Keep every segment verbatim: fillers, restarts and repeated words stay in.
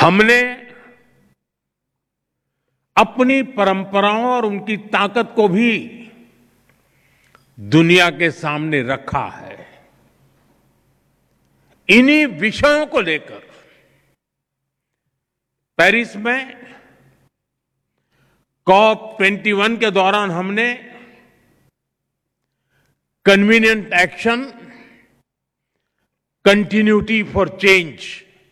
हमने अपनी परंपराओं और उनकी ताकत को भी दुनिया के सामने रखा है। इन्हीं विषयों को लेकर पेरिस में कॉप इक्कीस के दौरान हमने convenient action, continuity for change,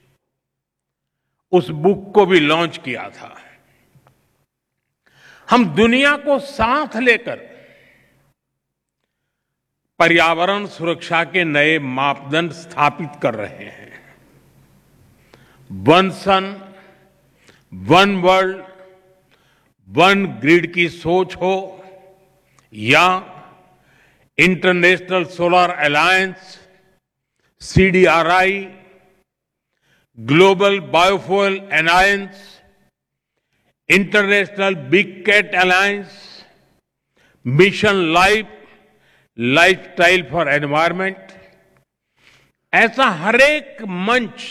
उस बुक को भी लॉन्च किया था। हम दुनिया को साथ लेकर पर्यावरण सुरक्षा के नए मापदंड स्थापित कर रहे हैं। वन सन, वन वर्ल्ड, वन ग्रिड की सोच हो या international solar alliance, C D R I, global biofuel alliance, international big cat alliance, mission life, lifestyle for environment, ऐसा हर एक मंच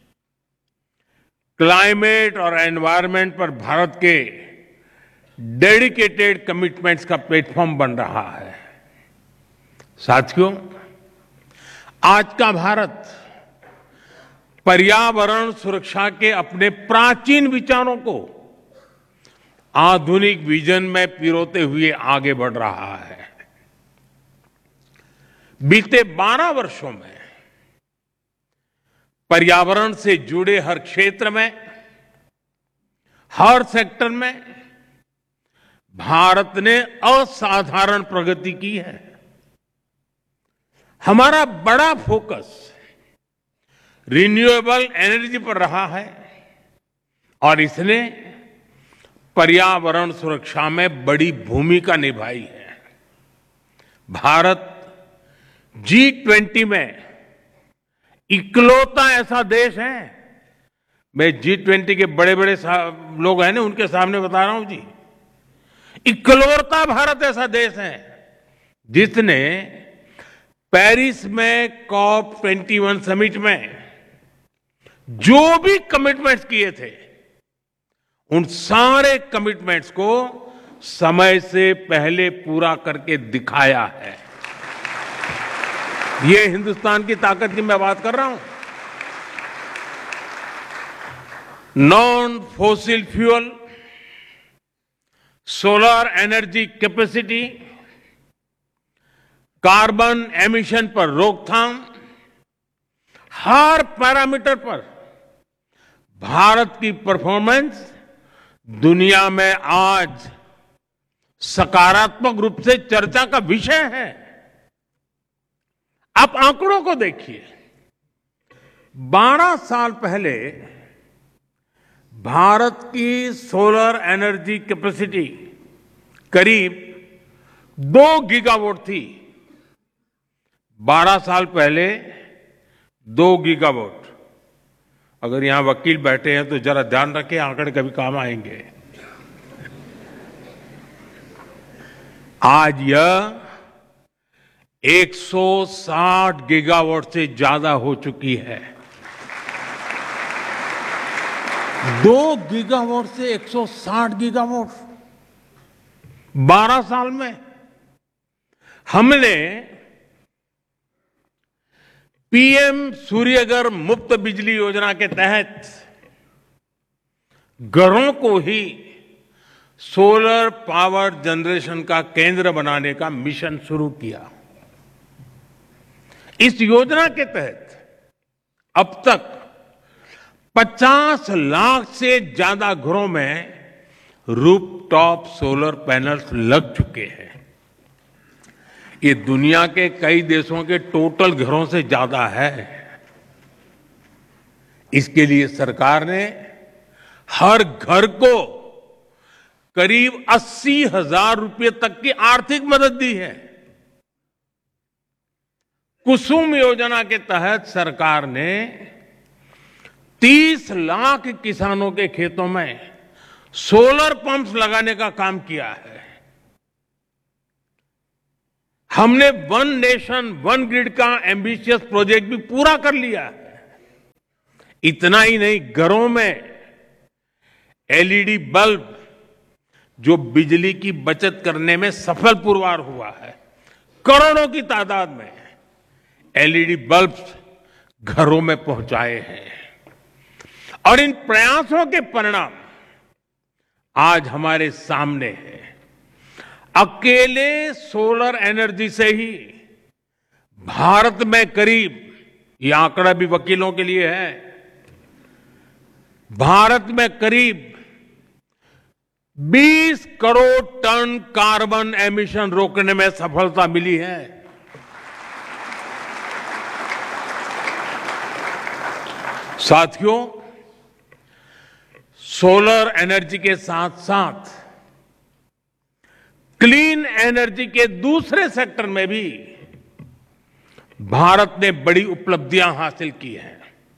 क्लाइमेट और एनवायरमेंट पर भारत के डेडिकेटेड कमिटमेंट्स का प्लेटफॉर्म बन रहा है। साथियों, आज का भारत पर्यावरण सुरक्षा के अपने प्राचीन विचारों को आधुनिक विजन में पिरोते हुए आगे बढ़ रहा है। बीते बारह वर्षों में पर्यावरण से जुड़े हर क्षेत्र में, हर सेक्टर में भारत ने असाधारण प्रगति की है। हमारा बड़ा फोकस रिन्यूएबल एनर्जी पर रहा है और इसने पर्यावरण सुरक्षा में बड़ी भूमिका निभाई है। भारत जी ट्वेंटी में इकलौता ऐसा देश है, मैं जी ट्वेंटी के बड़े बड़े लोग हैं ना, उनके सामने बता रहा हूं जी, इकलौता भारत ऐसा देश है जिसने पेरिस में कॉप इक्कीस समिट में जो भी कमिटमेंट्स किए थे, उन सारे कमिटमेंट्स को समय से पहले पूरा करके दिखाया है। ये हिंदुस्तान की ताकत की मैं बात कर रहा हूं। Non fossil fuel, solar energy capacity, carbon emission पर रोकथाम, हर पैरामीटर पर भारत की परफॉर्मेंस दुनिया में आज सकारात्मक रूप से चर्चा का विषय है। आप आंकड़ों को देखिए, बारह साल पहले भारत की सोलर एनर्जी कैपेसिटी करीब दो गीगावाट थी। बारह साल पहले दो गीगावाट। अगर यहां वकील बैठे हैं तो जरा ध्यान रखें, आंकड़े कभी काम आएंगे। आज यह एक सौ साठ गीगावाट से ज्यादा हो चुकी है। दो गीगावाट से एक सौ साठ गीगावाट बारह साल में। हमने पीएम सूर्यघर मुफ्त बिजली योजना के तहत घरों को ही सोलर पावर जनरेशन का केंद्र बनाने का मिशन शुरू किया। इस योजना के तहत अब तक पचास लाख से ज्यादा घरों में रूफटॉप सोलर पैनल्स लग चुके हैं। ये दुनिया के कई देशों के टोटल घरों से ज्यादा है। इसके लिए सरकार ने हर घर को करीब अस्सी हजार रुपये तक की आर्थिक मदद दी है। कुसुम योजना के तहत सरकार ने तीस लाख किसानों के खेतों में सोलर पंप्स लगाने का काम किया है। हमने वन नेशन वन ग्रिड का एम्बिशियस प्रोजेक्ट भी पूरा कर लिया है। इतना ही नहीं, घरों में एलईडी बल्ब जो बिजली की बचत करने में सफल पुरवार हुआ है, करोड़ों की तादाद में एलईडी बल्ब घरों में पहुंचाए हैं। और इन प्रयासों के परिणाम आज हमारे सामने हैं। अकेले सोलर एनर्जी से ही भारत में करीब, ये आंकड़ा भी वकीलों के लिए है, भारत में करीब बीस करोड़ टन कार्बन एमिशन रोकने में सफलता मिली है। साथियों, सोलर एनर्जी के साथ साथ क्लीन एनर्जी के दूसरे सेक्टर में भी भारत ने बड़ी उपलब्धियां हासिल की हैं।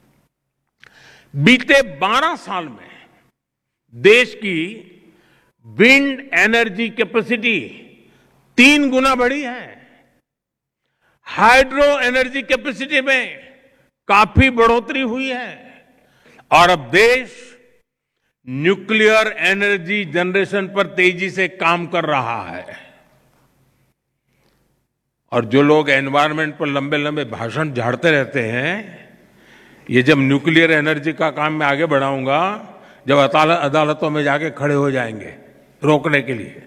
बीते बारह साल में देश की विंड एनर्जी कैपेसिटी तीन गुना बढ़ी है। हाइड्रो एनर्जी कैपेसिटी में काफी बढ़ोतरी हुई है और अब देश न्यूक्लियर एनर्जी जनरेशन पर तेजी से काम कर रहा है। और जो लोग एनवायरनमेंट पर लंबे लंबे भाषण झाड़ते रहते हैं, ये जब न्यूक्लियर एनर्जी का काम मैं आगे बढ़ाऊंगा, जब अदालतों में जाके खड़े हो जाएंगे रोकने के लिए।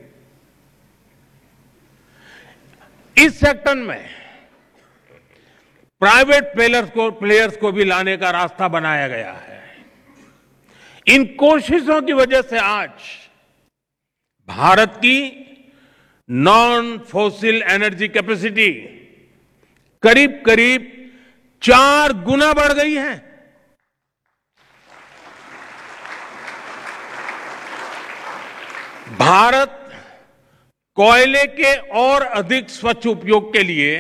इस सेक्टर में प्राइवेट प्लेयर्स को प्लेयर्स को भी लाने का रास्ता बनाया गया है। इन कोशिशों की वजह से आज भारत की नॉन फॉसिल एनर्जी कैपेसिटी करीब करीब चार गुना बढ़ गई है। भारत कोयले के और अधिक स्वच्छ उपयोग के लिए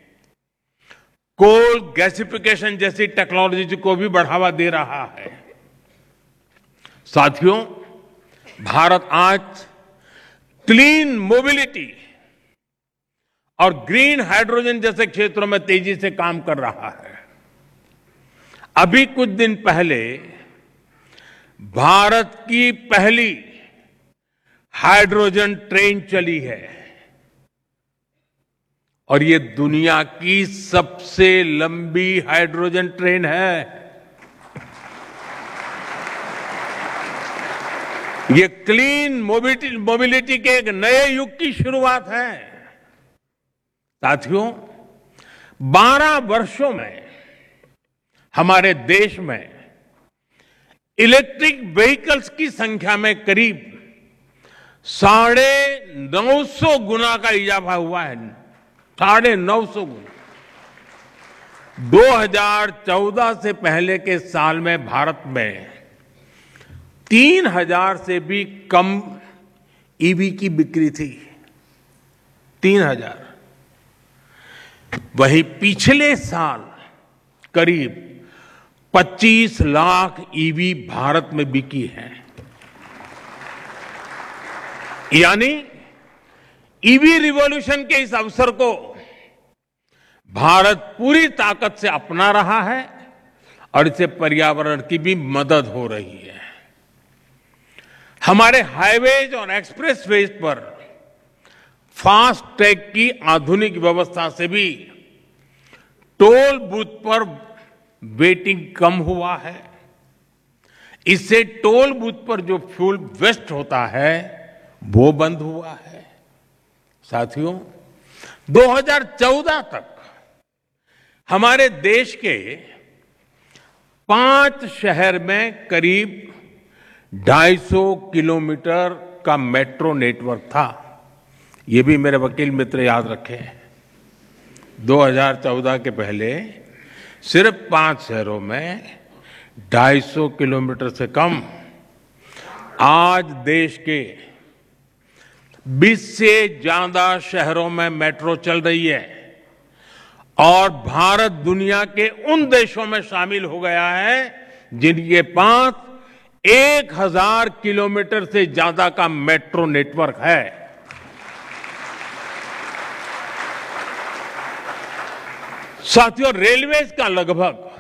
कोल गैसिफिकेशन जैसी टेक्नोलॉजी को भी बढ़ावा दे रहा है। साथियों, भारत आज क्लीन मोबिलिटी और ग्रीन हाइड्रोजन जैसे क्षेत्रों में तेजी से काम कर रहा है। अभी कुछ दिन पहले भारत की पहली हाइड्रोजन ट्रेन चली है और ये दुनिया की सबसे लंबी हाइड्रोजन ट्रेन है। ये क्लीन मोबिलिटी मोबिलिटी के एक नए युग की शुरुआत है। साथियों, बारह वर्षों में हमारे देश में इलेक्ट्रिक व्हीकल्स की संख्या में करीब साढ़े नौ सौ गुना का इजाफा हुआ है। साढ़े नौ सौ गुना। दो हज़ार चौदह से पहले के साल में भारत में तीन हजार से भी कम ईवी की बिक्री थी। तीन हजार। वहीं पिछले साल करीब पच्चीस लाख ईवी भारत में बिकी है। यानी ईवी रिवॉल्यूशन के इस अवसर को भारत पूरी ताकत से अपना रहा है और इससे पर्यावरण की भी मदद हो रही है। हमारे हाईवेज और एक्सप्रेसवेज पर फास्ट टैग की आधुनिक व्यवस्था से भी टोल बूथ पर वेटिंग कम हुआ है। इससे टोल बूथ पर जो फ्यूल वेस्ट होता है वो बंद हुआ है। साथियों, दो हज़ार चौदह तक हमारे देश के पांच शहर में करीब ढाई सौ किलोमीटर का मेट्रो नेटवर्क था। ये भी मेरे वकील मित्र याद रखें। दो हज़ार चौदह के पहले सिर्फ पांच शहरों में ढाई सौ किलोमीटर से कम। आज देश के बीस से ज्यादा शहरों में मेट्रो चल रही है और भारत दुनिया के उन देशों में शामिल हो गया है जिनके पास एक हजार किलोमीटर से ज्यादा का मेट्रो नेटवर्क है। साथियों, रेलवेज का लगभग